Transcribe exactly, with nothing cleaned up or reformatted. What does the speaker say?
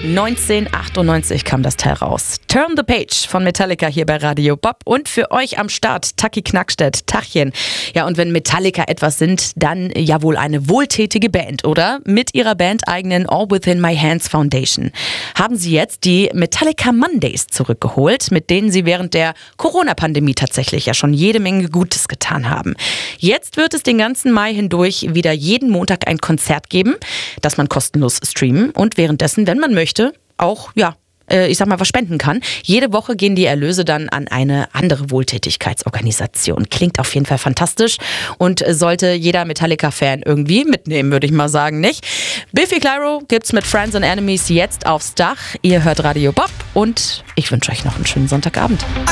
neunzehnhundertachtundneunzig kam das Teil raus. Turn the Page von Metallica hier bei Radio Bob und für euch am Start Taki Knackstedt. Tachchen. Ja, und wenn Metallica etwas sind, dann ja wohl eine wohltätige Band, oder? Mit ihrer bandeigenen All Within My Hands Foundation haben sie jetzt die Metallica Mondays zurückgeholt, mit denen sie während der Corona-Pandemie tatsächlich ja schon jede Menge Gutes getan haben. Jetzt wird es den ganzen Mai hindurch wieder jeden Montag ein Konzert geben, das man kostenlos streamen und währenddessen, wenn man möchte, auch, ja, ich sag mal, was spenden kann. Jede Woche gehen die Erlöse dann an eine andere Wohltätigkeitsorganisation. Klingt auf jeden Fall fantastisch und sollte jeder Metallica-Fan irgendwie mitnehmen, würde ich mal sagen, nicht? Biffy Clyro gibt's mit Friends and Enemies jetzt aufs Dach. Ihr hört Radio Bob und ich wünsche euch noch einen schönen Sonntagabend.